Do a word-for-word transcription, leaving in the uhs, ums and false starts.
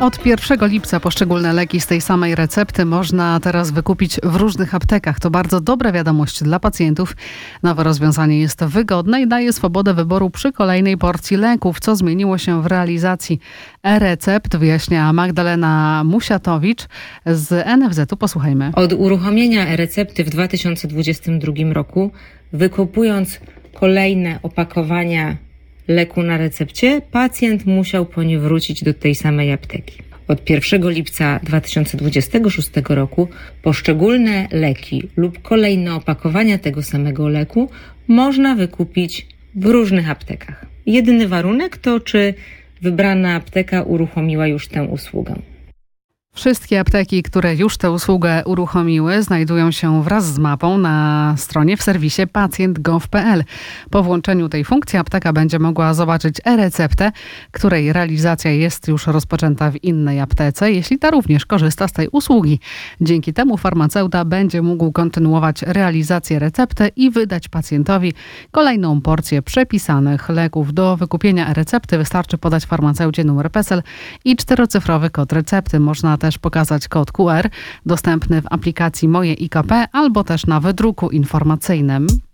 Od pierwszego lipca poszczególne leki z tej samej recepty można teraz wykupić w różnych aptekach. To bardzo dobra wiadomość dla pacjentów. Nowe rozwiązanie jest wygodne i daje swobodę wyboru przy kolejnej porcji leków, co zmieniło się w realizacji e-recept, wyjaśnia Magdalena Musiatowicz z en ef zetu. Posłuchajmy. Od uruchomienia e-recepty w dwa tysiące dwudziestym drugim roku, wykupując kolejne opakowania leku na recepcie, pacjent musiał po nie wrócić do tej samej apteki. Od pierwszego lipca dwa tysiące dwudziestego szóstego roku poszczególne leki lub kolejne opakowania tego samego leku można wykupić w różnych aptekach. Jedyny warunek to, czy wybrana apteka uruchomiła już tę usługę. Wszystkie apteki, które już tę usługę uruchomiły, znajdują się wraz z mapą na stronie w serwisie pacjent kropka gov kropka pe el. Po włączeniu tej funkcji apteka będzie mogła zobaczyć e-receptę, której realizacja jest już rozpoczęta w innej aptece, jeśli ta również korzysta z tej usługi. Dzięki temu farmaceuta będzie mógł kontynuować realizację recepty i wydać pacjentowi kolejną porcję przepisanych leków. Do wykupienia e-recepty wystarczy podać farmaceucie numer PESEL i czterocyfrowy kod recepty. Można też pokazać kod ku er dostępny w aplikacji Moje I K P albo też na wydruku informacyjnym.